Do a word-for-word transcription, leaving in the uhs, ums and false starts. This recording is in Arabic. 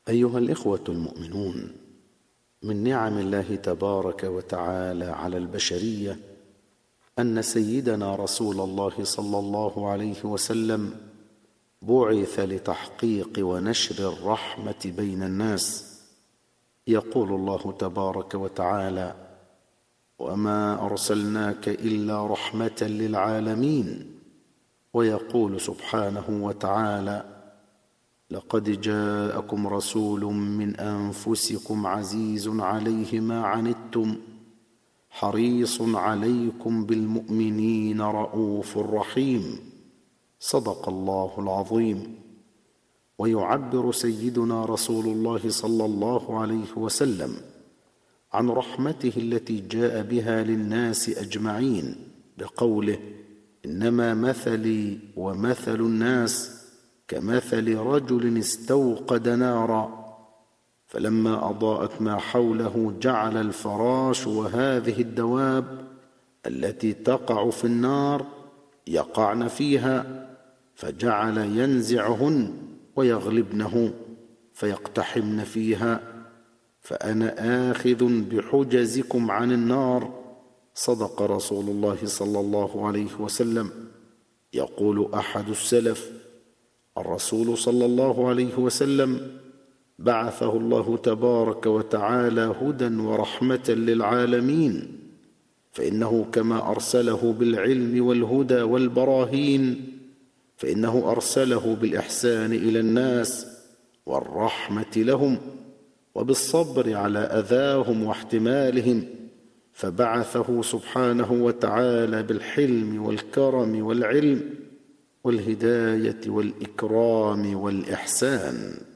أيها الإخوة المؤمنون، من نعم الله تبارك وتعالى على البشرية أن سيدنا رسول الله صلى الله عليه وسلم بعث لتحقيق ونشر الرحمة بين الناس. يقول الله تبارك وتعالى: وما أرسلناك إلا رحمة للعالمين. ويقول سبحانه وتعالى: لقد جاءكم رسول من أنفسكم عزيز عليه ما عنتم حريص عليكم بالمؤمنين رؤوف رحيم. صدق الله العظيم. ويعبر سيدنا رسول الله صلى الله عليه وسلم عن رحمته التي جاء بها للناس أجمعين بقوله: إنما مثلي ومثل الناس كمثل رجل استوقد نارا فلما أضاءت ما حوله جعل الفراش وهذه الدواب التي تقع في النار يقعن فيها، فجعل ينزعهن ويغلبنه فيقتحمن فيها، فأنا آخذ بحجزكم عن النار. صدق رسول الله صلى الله عليه وسلم. يقول أحد السلف: الرسول صلى الله عليه وسلم بعثه الله تبارك وتعالى هدى ورحمة للعالمين، فإنه كما أرسله بالعلم والهدى والبراهين فإنه أرسله بالإحسان إلى الناس والرحمة لهم وبالصبر على أذاهم واحتمالهم، فبعثه سبحانه وتعالى بالحلم والكرم والعلم والهداية والإكرام والإحسان.